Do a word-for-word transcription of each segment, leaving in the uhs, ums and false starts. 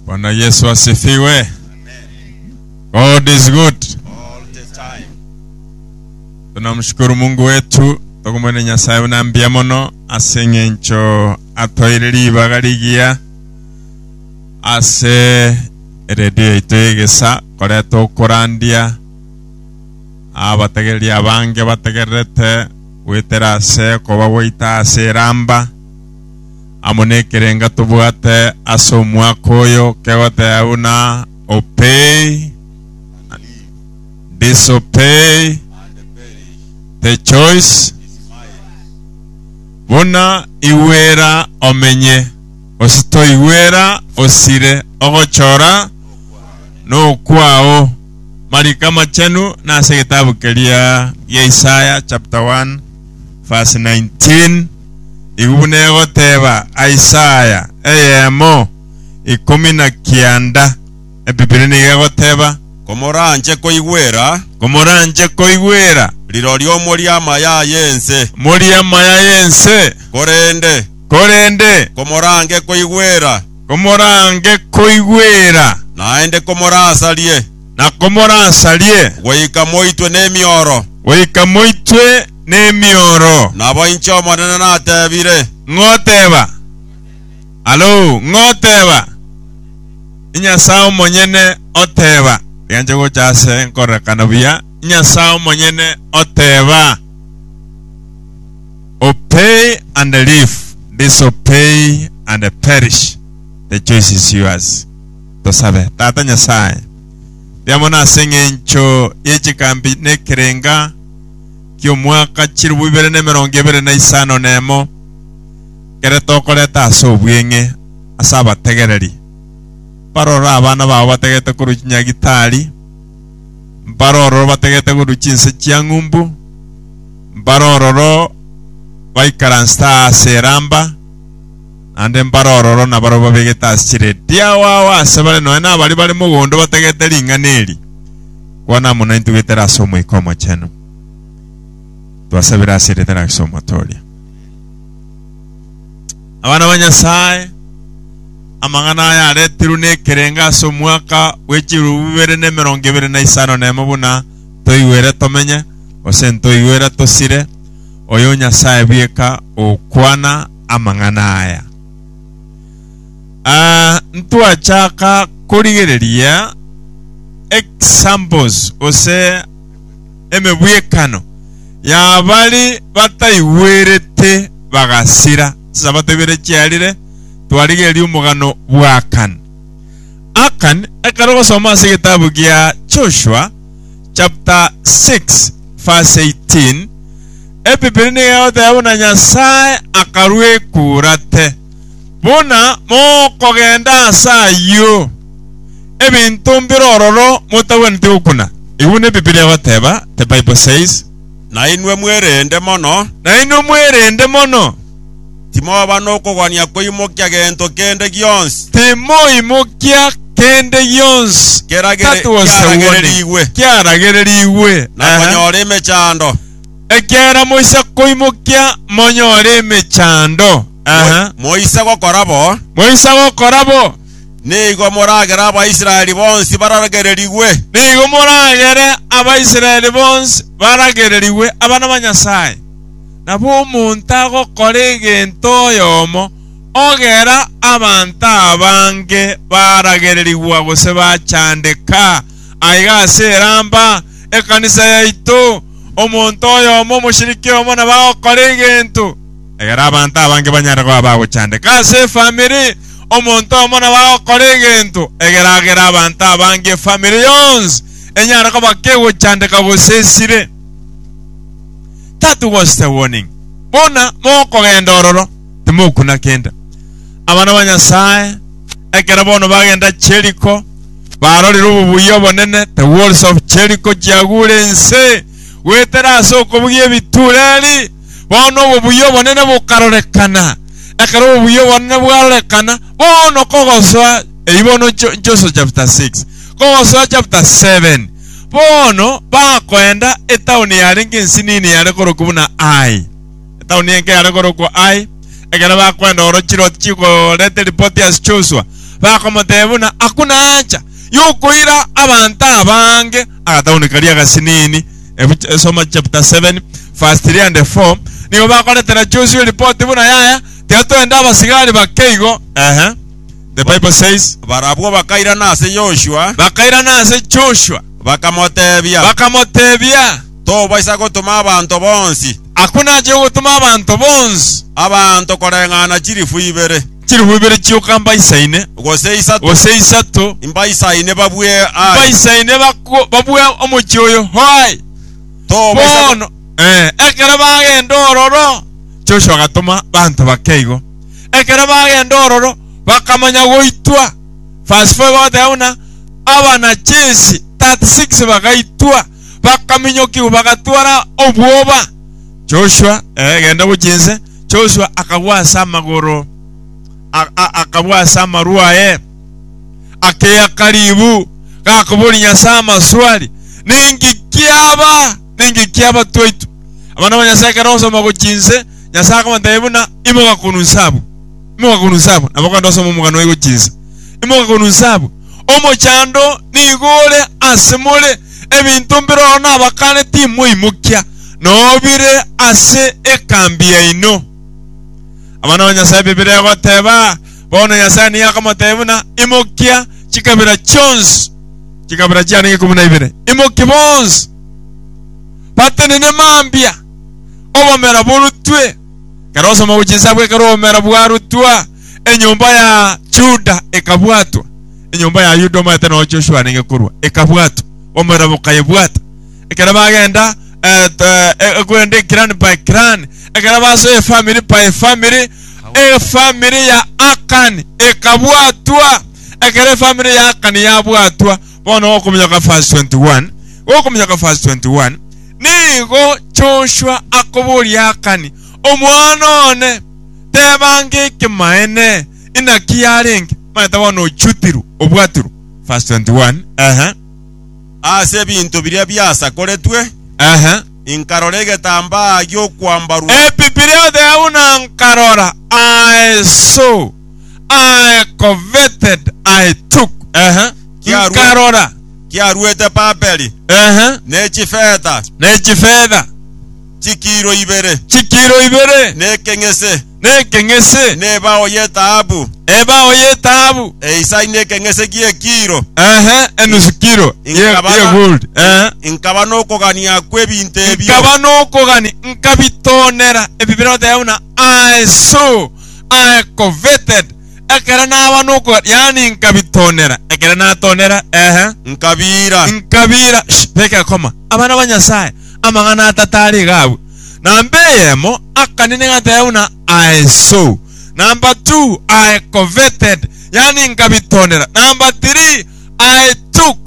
Bwana Yesu asifiwe. God is good. All the time. Tunamshukuru Mungu wetu tukumwene Nyasaye unambia mono asenge ncho atoireri ibagarigia ase radio itoyegesa kore tokurandia abategeria abange bategerete wetera se koba woita ase ramba amonekerenga tubwate aso mwakoyo kegote auna obey disobey the choice bona iwera omenye osito iwera osire ogochora no kwao marika machenu na se kitabu kelia ya Isaiah chapter one verse nineteen igubune goteba Isaiah eyemo ikumi na kianda ebibirini goteba komoranje koigwera komoranje koigwera lirolyo muri amaya yense muri amaya yense korende korende komorange koigwera komorange koigwera naende komorasalie na komorasalie goika moitwe nemioro goika moitwe nemioro nabo incho monene natebire ngoteba alo ngoteba inyasao monyene oteba yanje gochase nkorekana buya inyasao monyene oteba obey and live, disobey and perish. The choice is yours. To sabe tata Nyasaye diamona senge ncho yechikambi nekerenga kyo mwaka chiru bibere ne merongo ebere na isano nemo kere tokoleta aso bwenge asaba tegereri parora abana bawo bategete kuruchinya gitari baroro bategete kuruchinse chiangumbu baroro baikaransta seramba ande baroro na baroba begeta chire dia wawa sebale no na bali bali mugondo bategete linganeli kwana muna intugitera somo ikomo cheno twasabira sire tera somo tolia abana banyasaye amangana ya letiru ne kerenga so mwaka wechiru bibere ne merongo ebere na isano ne mubuna toiwere tomenye osento iwera tosire oyo Nyasaye bieka okwana amangana aya ah ntua chaka kurigereria examples ose emebwekano ya bali bataiwerete bagasira sabatebere cyarire twarigeri umugano bwakan akan akarogo soma se kitabu gya Joshua chapter six verse eighteen epibirine yote abona Nyasaye akarwe kurate bona mo kogenda sayo ebintu mbirororo mutawente ukuna ibune bibiri bateba the Bible says na inwe mwerende mono na inwe mwerende mono timo bano kogwania koimokya gento kende gyons timo imokya kende gyons geragere geragere geragere iwe na konyore mechando ekera moisa koimokya monyore mechando aha moisa gokorabo moisa gokorabo nigo moragera abaisiraeli bonsi baragereriwe nigo moragere abaisiraeli bonsi baragereriwe abana banyasaye nabo munta gokore gento yomo ogera abanta abange baragereriwa gose bachandeka aiga seramba ekanisa yaito omuntu yomo mushiriki yomo na bakore gento egera abanta abange banyara kwa bagochandeka se family omuntu yomo na bakore gento egera gera abanta abange family yons enyara kwa bakewo chandeka bosesire. That was the warning. Bona moko genda ororo timukuna kenda abana banyasaye ekera bono bagenda Jericho barori rubuyo bonene the walls of Jericho jagure nse wetera soko buye bitureli bono bubuyo bonene bukarorekana ekera bubuyo bonene bwarekana bono kogoswa eibono Joshua chapter six kogoswa chapter seven bono bakwenda etauni yari nginsinini yari korokubuna ai etauni yake yari koroko ai egera bakwenda orochiro chiko lete report ya Joshua bakamotebuna akuna acha yukuira abantu abange agataunika gasinini. Soma chapter seven verse three and four. Niyo bakoletera Joshua report buna yaya tiatoenda abasigari bakeigo. Uh-huh. The Bible says barabwo bakaira nase Joshua bakaira nase Joshua bakamotebia bakamotebia to baisa gutuma abantu bonsi akuna je gutuma abantu bonsi abantu korengana chirifu ibere chirifu ibere cyukamba isaine gose isatu gose isatu imba isaine babwe ai imba isaine babwe omucyoyo hoy to bono eh ekera bagenda ororo Joshua gatuma bantu bakeigo ekera bagenda ororo bakamanya goitwa verse four batauna abana chesi thirty-six bagaitwa bakaminyoki bagatwara obwoba. Joshua eh genda bujinze Joshua akagwasa amagoro akagwasa amarua ye akeya karibu kakuburi nyasama swali ningi kiaba ningi kiaba toitu abana banyasaka roso magujinze nyasaka mantayebuna imoga kunusabu imoga kunusabu abakanda somo mugano yego jinze imoga kunusabu omo chando nigole asemole ebintu mbiro na bakane timu imukya nobire ase ekambia ino abana banyasaka bibire goteba bona yasani yakamotebuna imukya chikabira chons chikabira cyane kumuna ibire imukya bons patene ne mambia obomera burutwe karoso mawujinza bwe karomera bwarutwa enyumba ya Juda ekabwatwa enyumba ya Yuda mata no Joshua ninge kurwa ekabwatwa omera bukayebwata ekara bagenda eh kwende grand by grand ekara baso e family by family e family ya Akan ekabwatwa ekara family ya Akan yabwatwa bono okumya ka verse twenty-one okumya ka verse twenty-one nigo Joshua akobori Akani omwana one tebange kimaene ina kiyarenga mata wano chutiru obwatiru verse twenty-one. Aha ase bintu biria byasa koretwe aha inkarorege tamba yo kwambaru e pipirio de una nkarora I saw I coveted I took aha nkarora kiaruete papeli aha ne chifeta ne chifeta chikiro ibere chikiro ibere ne kengese ne kengese ne bao yetabu e bao yetabu e isai ne kengese kie kiro aha enusikiro ye gold eh inkabano kogania kwebinte ebyo inkabano kogani nkabitonera ebibiro de una I saw I coveted ekera nabano ko yani nkabitonera ekera natonera eh nkabira nkabira peka koma abana banyasaya amangana atatari gabu nambeyemo akanine ngatauna I saw. Number two, I coveted yani nkabitonera. Number three, I took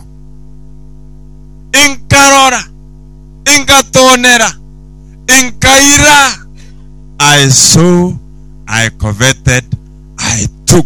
inkarora inkatonera inkaira. I saw, I coveted, I took.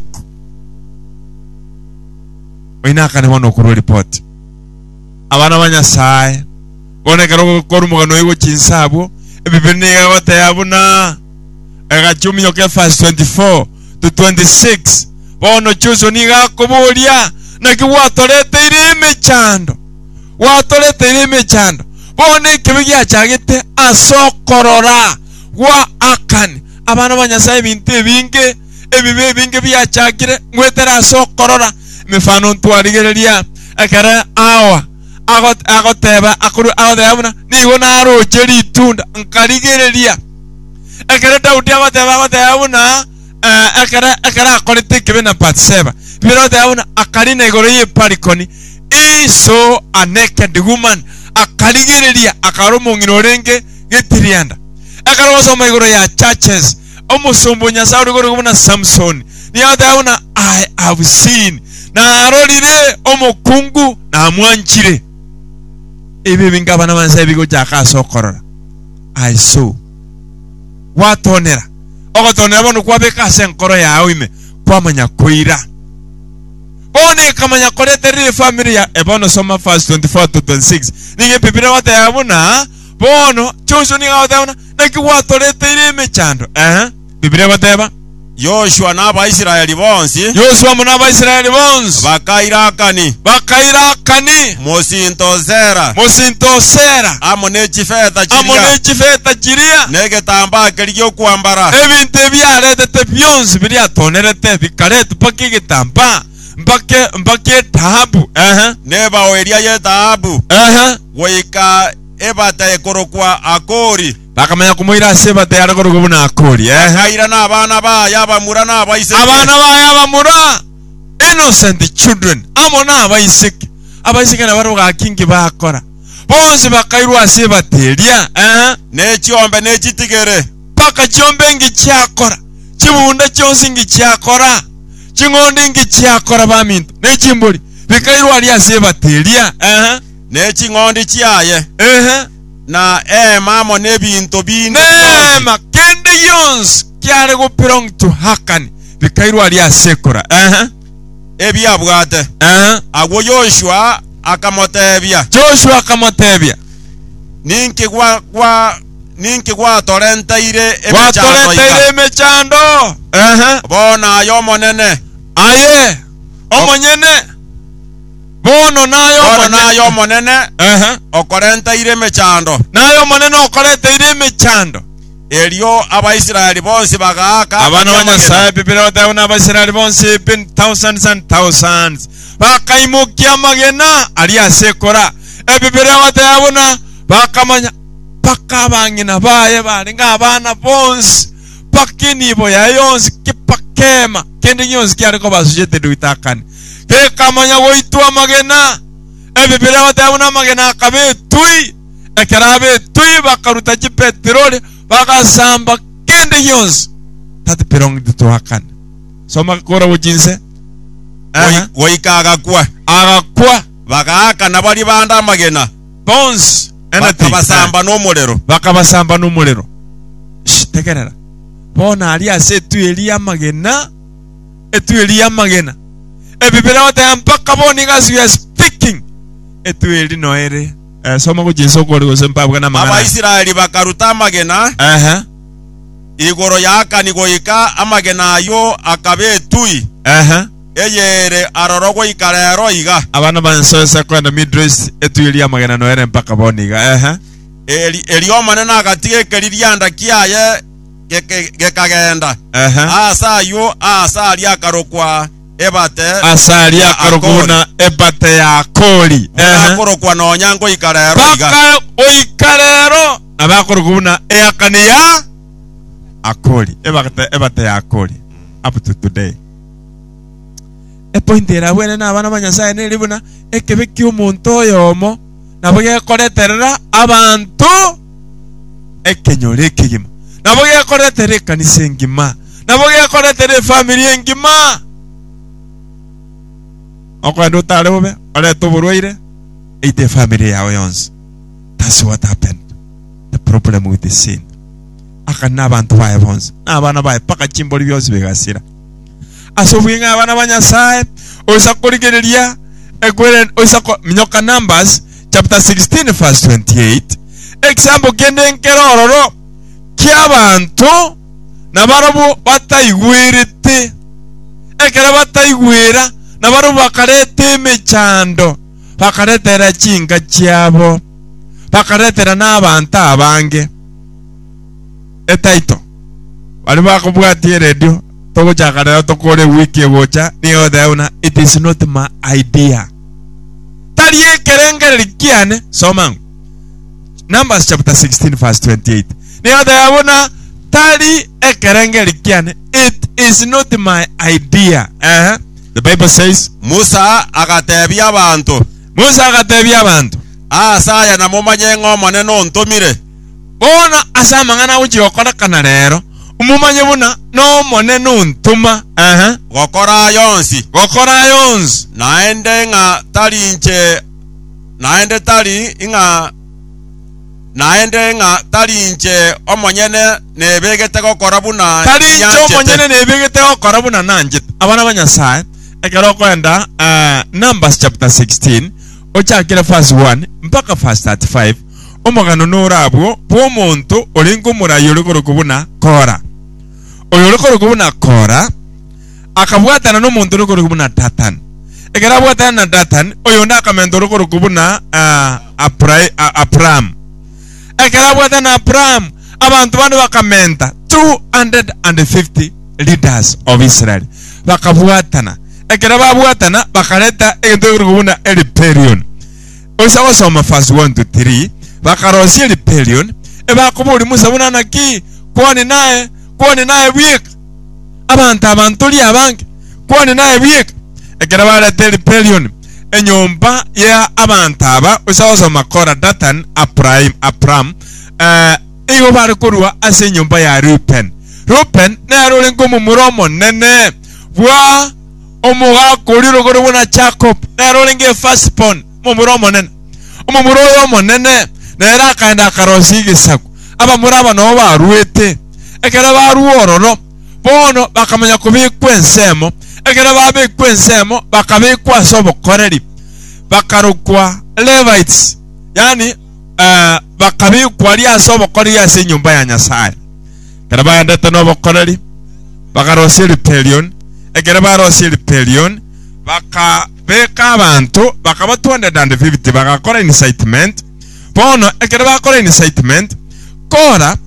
Oina kane wano kuru report abana banyasaya bone karo koru mugano yego chinsabo ebibene yabata yabuna agachumi yoke verse twenty-four to twenty-six bono chuzo niga kobolia na kiwatolete irime chando watolete irime chando bone kibigia chagete asokorora wa Akani abana banyasaya binte binge ebibe binge bya chagire ngwetera asokorora mifano ntwarigereria akara awa agot agoteba akuru agodebuna nigo naro jeri tunda nkarigereria akara Daudi abateba agodebuna akara akara akorete kibena part seven biro debuna akari negoro ye parikoni iso a naked woman akarigereria akaromo nginorenge getirianda akara wasoma igoro ya churches omusumbu nyasauri goro kubona Samson ni adebuna I have seen na arolire omukungu na mwanchire ebe bingaba namanza bigo jaka sokorora I saw watonera ogotonera bono kwabeka senkoro yawe ime kwamanya koira one kamanya korete ri family ya ebono soma verse twenty-four to twenty-six ninge pipira wata yabuna bono chuzo ninga wata na ki watorete ri mechando eh pipira wata yaba Yoshua n'abayisirayeli bonsi Yoshua n'abayisirayeli bonsi bakairakani bakairakani musintozera musintosera amo n'ekifeeta amo kiria n'ekifeeta kiria n'egetambaa ky'okwambara ebintu ebyaretete byonsi biryatonerete bikareta mpaka egitambaa mpaka mpaka etahabu aha n'ebawo eria y'etaabu aha goika ebata ekorokwa Akori bakamanya kumuira ase ebata yarekoroka buna Akori aha bakaira n'abaana bayo abamura n'abaiseke abana bayo abamura innocent children amo n'abaiseke abaiseke nabaro gakingi bakora bonsi bakairwa ase ebata eria aha n'ekiombe n'ekitigere paka kiombe ngi kyakora kibunda kyonsi ngi kyakora king'onde ngi kyakora baminto n'ekimbori bikairwa ali ase ebata eria aha n'eking'ondi kyaye aha na ema amo n'ebintu bindi neema kende yonsi kyare gopirong to hakani bikairwa ali ase ekora aha ebyabwate aha agwo Yoshua akamotebya Joshua akamotebya ninki gwa gwa ninki gwatorenteire watoreteire emechando aha bona ayo monene aye omonyene bono nayo bona monene nayo monene aha okorenteire emechando nayo monene okoreteire emechando elio abaisirayeli bonsi bagaaka abana banyasaye bibiri batabona abasirayeli bonsi bin thousands and thousands bakaimukia amagena ali ase ekora ebibiri batabona bakamanya paka abang'ina baye bari ng'abana bonsi paka enibo yaye yonsi kipakema kende yonsi kiareko basujete witakani kekamanya goitwa amagena ebibiri batabona amagena akabetui ekera betui bakaruta kipetroli bakasamba kende yonsi tati perong dituhakana soma kora wujinse aha goika agakwa agakwa bagaaka nabali banda amagena bonsi bakabasamba n'omuliro bakabasamba n'omuliro tegerera bona ali ase etu eri amagena etu eri amagena ebibiri bataya mpaka boni gasi we are speaking etu eri noere soma kujinsa okori gose mpabwa n'amagana abaisirayeli bakaruta amagena aha igoro yakani goika amagena ayo akabetui aha eyere aroro goika rero iga abana bansoesa kwenda midrest etu eri amagena noere mpaka boni ga aha eli eliomane nagatige keriryanda kiaye gekagenda aha asa yo asa ali akarokwa ebate asali akaruguna ebate ya Akori akorokwa nonyango ikarero iga paka oikarero abakoruguna eyakane ya Akori ebate ebate ya Akori up to today e point era bwene n'abana banyasaye neribuna ekebe ky'omuntu oyomo nabo gekoreterera abantu ekenyore ekigima nabo gekoreterera ekanisa engima nabo gekoreterera efamily engima okwenda utale bube oleta oburwaire eite family yawe yonsi. That's what happened. The problem with the sin akana abantu baye bonse abana baye paka chimboli byose bigasira asobwinga abana banyasaye oisa kurigereria ekwere oisa minyoka Numbers chapter sixteen verse twenty-eight example kende nkerororo ky'abantu nabarabu batayigwirite ekera batayigwira nabarabu bakarete emechando bakaretera chinga kyabo bakaretera n'abantu abange etaito bali bakubwati radio togochakara tokore wiki egocha niyo dauna it is not my idea tali ekerengere likiane soma Numbers chapter sixteen verse twenty-eight niyo dauna tali ekerengere likiane it is not my idea. uh-huh. The Bible says Musa agatebya abantu Musa agatebya abantu asaya na mumanye ngomone no ntomire bona asama ngana uchi okora kana rero umumanye buna no mone no ntuma aha gokora yonsi gokora yonsi naende nga talinche naende tali inga naende nga talinche omonyene nebegete gokora buna talinche omonyene nebegete gokora buna nanje abana banyasaye ekero kwenda uh, Numbers chapter sixteen ochakira verse one mpaka verse thirty-five omugano norabwo bw'omuntu olinga omurayi olikoro kubuna kora oyo lokoro kubuna Kora akabwatana n'omuntu lokoro kubuna Datan ekera bwatana na Datan oyo ndakamendo lokoro kubuna Abram ekera bwatana Abram abantu bandi bakamenta two hundred fifty leaders of Israel bakabwatana ekera babwatana bakaleta egento kubuna Eliperion osawa soma verse one to three bakarosi Eliperion ebakubuli Musa bunana ki kwani naye kwani naye bwik abantu abantuli abange kwani naye bwik ekera baleta Eliperion enyomba ya abantu aba osawa soma Kora Datan Abram Abram eh iyo bari kurwa ase nyomba ya Ruben Ruben nerole ngomu muromo nene bwa omuga koliro goro na Jacob nerole nge firstborn mu muromo nene mu muroyo nene nera kaenda karosi gisaku aba muraba no barwete ekera baruororo bono bakamanya kubikwa ensemo ekera babikwa ensemo bakabikwa sobokoreri bakarukwa Levites yani Uh, bakabikwa lya sobokori ya se nyumba ya Nyasaye karaba ndata no bokoreri bakarosi Eliperion ekera barosi Eliperion baka beka abantu bakaba two hundred fifty bakakora incitement bono ekera bakora incitement Kora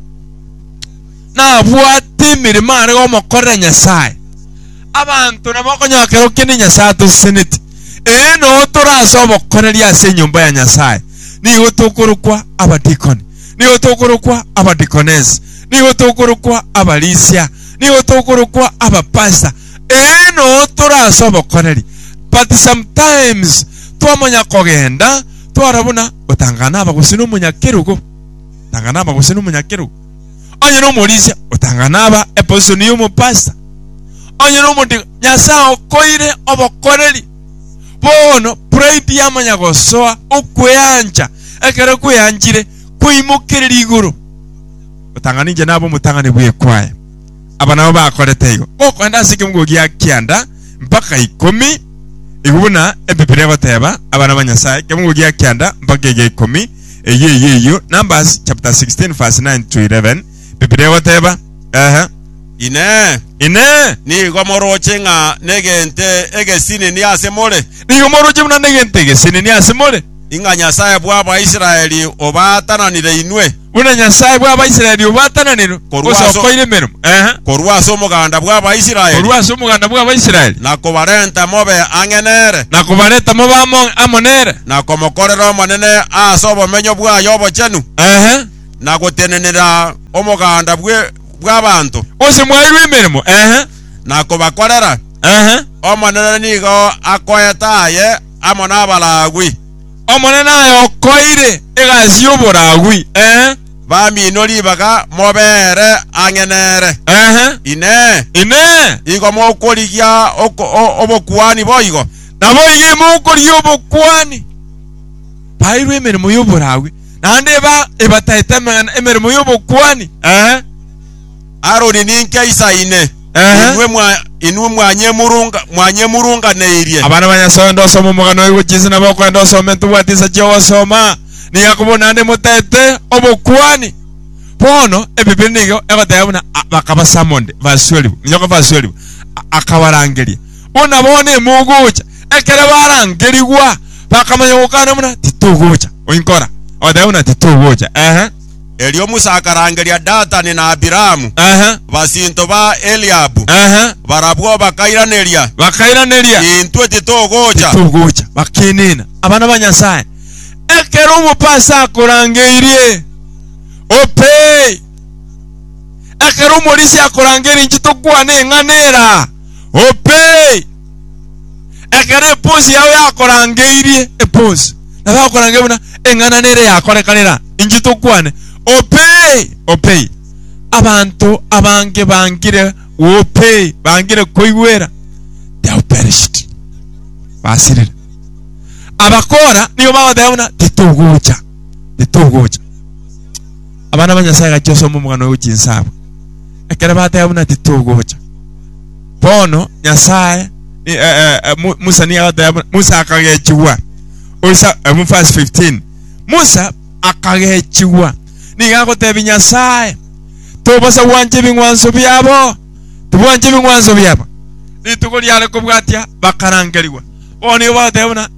na bwati mirima ari omokora Nyasaye abantu nabakonyakero kini Nyasaye to senate eno toraso bokoreri ya se nyumba ya Nyasaye ni otokorokwa abadikoni ni otokorokwa abadikones ni otokorokwa abalisia ni otokorokwa abapasta eno toraso bokoreri but sometimes twamanya kogenda twarabona otangana abagusino munyakerugo tangana abagusino munyakerugo onye no molisia otangana aba eposoni yo pasta onye no mundi Nyasaye koire obokoreri bono pride yamanya gosoa okweyanja ekere kweyanjire kwimukirira iguru utanganije nabo mutangane bwe kwaye abana bakoretego okwenda sike mugogia kyanda mpaka ikumi igubuna ebibire bateba abana banyasai kemugogia kyanda mpaka ege ikumi eye yeyo Numbers chapter sixteen verse nine to eleven bibire bateba eh ine ine ni gomoro chenga negente egesine ni asemole ni gomoro chimuna negente egesine ni asemole inga Nyasaye bwa ba Israeli obatananire inwe una Nyasaye bwa ba Israeli obatananire koruwaso koire merum eh koruwaso muganda bwa ba Israeli koruwaso muganda bwa ba Israeli na kobarenta mobe angenere na kobarenta mobe amon amonere na komokorero manene asobo menyo bwa yobo chenu eh na gotenenera omuganda bwe bw'abantu ose mwairwe mirimo eh na kobakorera eh omonene nigo akoyetaye amona abalagwi omonene ayo koire egasi yoboragwi eh bami nolibaga mobere angenere eh ine ine igo mokorigia obokwani boigo nabo ige mokorigia obokwani bairwe mirimo yoboragwi nande ba ebataitema emirimo yobokwani eh Aroni ninke isaine inwe mwa inwe mwanye murunga mwanye murunga neirie abana banyasondo ndosomo mugano y'ubukizi nabo kwenda osome tubatiza cyo wasoma ni yakubona ande mutete obokwani pono ebibinigo ebatayabuna bakaba samonde basweli nyoko basweli akabarangeria bona bone mugucha ekere barangeriwa bakamanya ukana muna titugucha oinkora odayuna titugucha eh Elio Musa akarangeria Datani na Abiramu aha basinto ba Eliabu aha barabwo bakairaneria bakairaneria intwe titogocha titogocha bakinina abana banyasaye ekero umupasa akurangeirie ope ekero umulisi akurangeri njito kwane nganera ope ekero posi yawe akurangeirie eposi na bakurangebuna engananere yakorekanira njito kwane Opey, opey. Abantu abange bangire opey, bangire koiwera. They are perished. Basirira. Abakora niyo baba dayona titugucha. Titugucha. Abana banyasaye gachoso mu mugano w'ukinsabo. Ekera batayabona titugucha. Pono Nyasaye Musa ni atayabona Musa akagechiwa. Osa mu verse fifteen. Musa akagechiwa. Ni gako tebi Nyasaye tobosa wanje bingwanso byabo tubwanje bingwanzo byaba lituko lyale kubwatya bakarangeliwa oni batebona